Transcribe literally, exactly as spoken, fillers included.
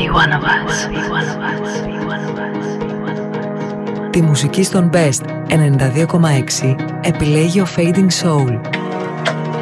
Τη μουσική στον Best ενενήντα δύο κόμμα έξι επιλέγει ο Fading Soul.